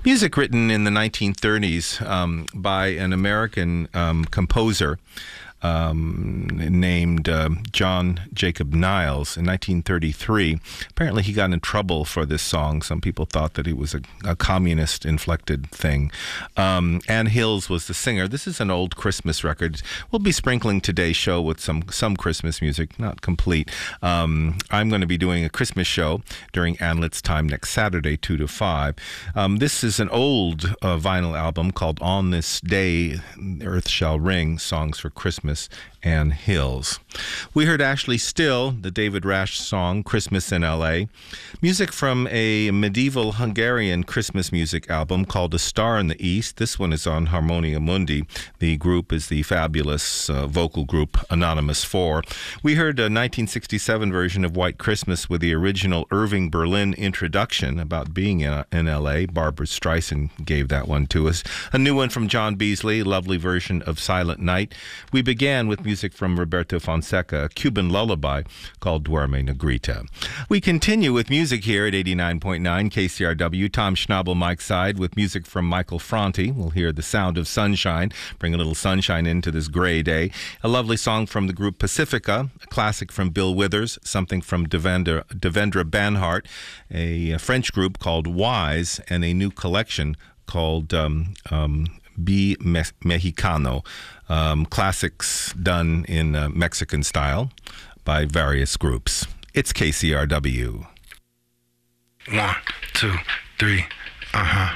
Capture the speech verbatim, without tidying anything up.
Music written in the nineteen thirties um, by an American um, composer Um, named uh, John Jacob Niles in nineteen thirty-three. Apparently he got in trouble for this song. Some people thought that it was a, a communist-inflected thing. Um, Ann Hills was the singer. This is an old Christmas record. We'll be sprinkling today's show with some, some Christmas music, not complete. Um, I'm going to be doing a Christmas show during Anlet's time next Saturday, two to five. Um, this is an old uh, vinyl album called On This Day, Earth Shall Ring, Songs for Christmas. Ann Hills. We heard Ashley Still, the David Rash song, Christmas in L A. Music from a medieval Hungarian Christmas music album called A Star in the East. This one is on Harmonia Mundi. The group is the fabulous uh, vocal group Anonymous four. We heard a nineteen sixty-seven version of White Christmas with the original Irving Berlin introduction about being in, in L A. Barbara Streisand gave that one to us. A new one from John Beasley, lovely version of Silent Night. We began with music from Roberto Fonseca, a Cuban lullaby called Duerme Negrita. We continue with music here at eighty-nine point nine K C R W. Tom Schnabel, Mike's side, with music from Michael Franti. We'll hear The Sound of Sunshine, bring a little sunshine into this gray day. A lovely song from the group Pacifica, a classic from Bill Withers, something from Devendra, Devendra Banhart, a, a French group called Wise, and a new collection called um, um, Be Mexicano. Um, classics done in uh, Mexican style by various groups. It's K C R W. One, two, three, uh-huh.